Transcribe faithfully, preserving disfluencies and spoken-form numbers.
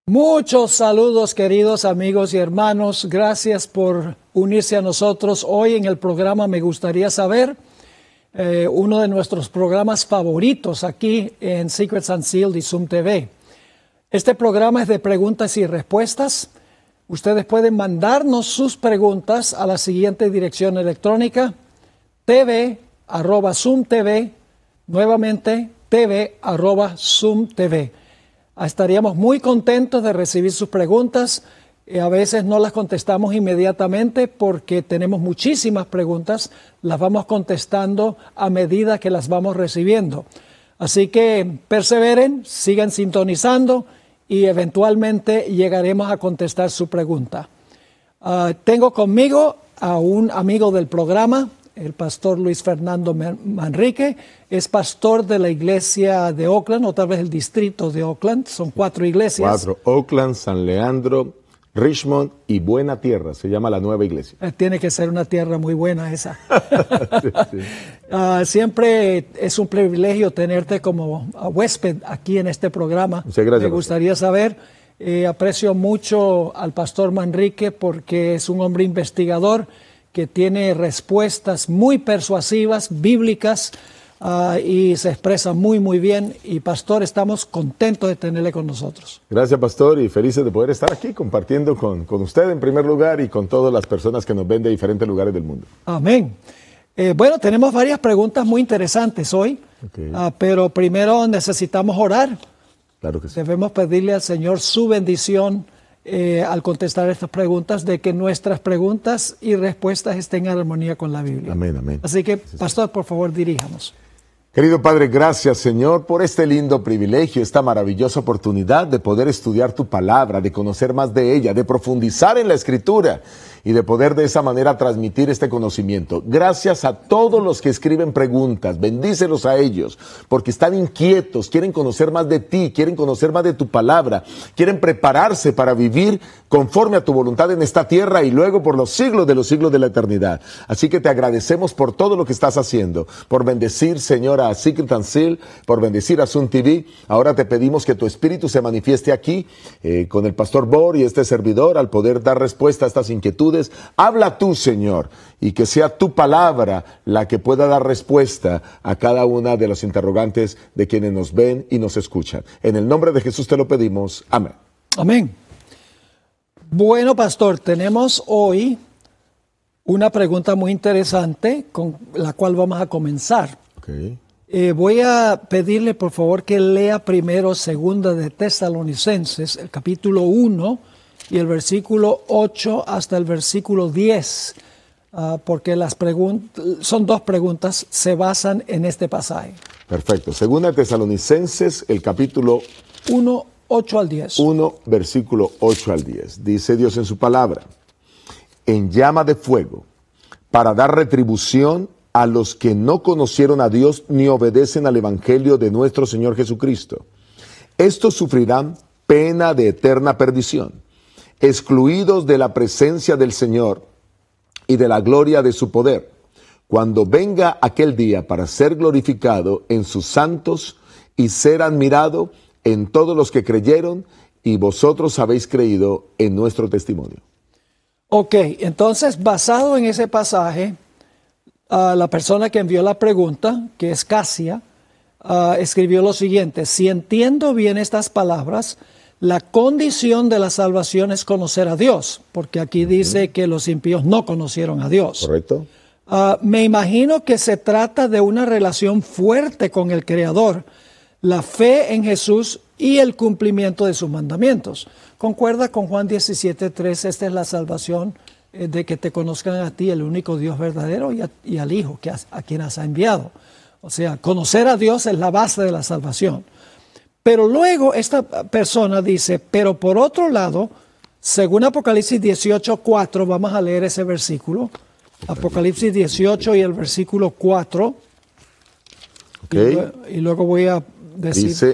Muchos saludos, queridos amigos y hermanos. Gracias por unirse a nosotros. Hoy en el programa Me Gustaría Saber, eh, uno de nuestros programas favoritos aquí en Secrets Unsealed y Zoom T V. Este programa es de preguntas y respuestas. Ustedes pueden mandarnos sus preguntas a la siguiente dirección electrónica: tv arroba zoom tv, nuevamente tv arroba zoom tv. Estaríamos muy contentos de recibir sus preguntas. Eh, a veces no las contestamos inmediatamente porque tenemos muchísimas preguntas. Las vamos contestando a medida que las vamos recibiendo. Así que perseveren, sigan sintonizando y eventualmente llegaremos a contestar su pregunta. Uh, tengo conmigo a un amigo del programa, el pastor Luis Fernando Manrique. Es pastor de la iglesia de Oakland, o tal vez el distrito de Oakland. Son cuatro iglesias. Cuatro: Oakland, San Leandro, Richmond y Buena Tierra. Se llama la nueva iglesia. Eh, tiene que ser una tierra muy buena esa. sí, sí. Uh, siempre es un privilegio tenerte como huésped aquí en este programa. Muchas gracias. Me gustaría saber, eh, aprecio mucho al pastor Manrique porque es un hombre investigador que tiene respuestas muy persuasivas, bíblicas, uh, y se expresa muy, muy bien. Y pastor, estamos contentos de tenerle con nosotros. Gracias, pastor, y felices de poder estar aquí compartiendo con, con usted en primer lugar y con todas las personas que nos ven de diferentes lugares del mundo. Amén. Eh, bueno, tenemos varias preguntas muy interesantes hoy, Okay. uh, pero primero necesitamos orar. Claro que sí. Debemos pedirle al Señor su bendición Eh, al contestar estas preguntas, de que nuestras preguntas y respuestas estén en armonía con la Biblia. Amén, amén. Así que, pastor, por favor, diríjanos. Querido Padre, gracias, Señor, por este lindo privilegio, esta maravillosa oportunidad de poder estudiar tu palabra, de conocer más de ella, de profundizar en la Escritura y de poder de esa manera transmitir este conocimiento. Gracias a todos los que escriben preguntas, bendícelos a ellos, porque están inquietos, quieren conocer más de ti, quieren conocer más de tu palabra, quieren prepararse para vivir conforme a tu voluntad en esta tierra y luego por los siglos de los siglos de la eternidad. Así que te agradecemos por todo lo que estás haciendo, por bendecir, Señor, a Secret Unsealed, por bendecir a Zoom T V. Ahora te pedimos que tu Espíritu se manifieste aquí eh, con el pastor Bor y este servidor al poder dar respuesta a estas inquietudes. Habla tú, Señor, y que sea tu palabra la que pueda dar respuesta a cada una de los interrogantes de quienes nos ven y nos escuchan. En el nombre de Jesús te lo pedimos. Amén. Amén. Bueno, pastor, tenemos hoy una pregunta muy interesante con la cual vamos a comenzar. Okay. Eh, voy a pedirle, por favor, que lea primero Segunda de Tesalonicenses, el capítulo uno y el versículo ocho hasta el versículo diez, uh, porque las preguntas, son dos preguntas, se basan en este pasaje. Perfecto. Segunda de Tesalonicenses, el capítulo uno, ocho al diez. uno, versículo ocho al diez. Dice Dios en su palabra: en llama de fuego, para dar retribución a los que no conocieron a Dios ni obedecen al evangelio de nuestro Señor Jesucristo. Estos sufrirán pena de eterna perdición, excluidos de la presencia del Señor y de la gloria de su poder, cuando venga aquel día para ser glorificado en sus santos y ser admirado en todos los que creyeron, y vosotros habéis creído en nuestro testimonio. Ok, entonces, basado en ese pasaje, uh, la persona que envió la pregunta, que es Casia, uh, escribió lo siguiente: si entiendo bien estas palabras, la condición de la salvación es conocer a Dios, porque aquí dice que los impíos no conocieron a Dios. ¿Correcto? Uh, me imagino que se trata de una relación fuerte con el Creador, la fe en Jesús y el cumplimiento de sus mandamientos. Concuerda con Juan diecisiete tres, esta es la salvación, eh, de que te conozcan a ti, el único Dios verdadero, y, a, y al Hijo que has, a quien has enviado. O sea, conocer a Dios es la base de la salvación. Pero luego esta persona dice, pero por otro lado, según Apocalipsis dieciocho cuatro, vamos a leer ese versículo. Apocalipsis dieciocho y el versículo cuatro. Okay. Y, y luego voy a decir Dice,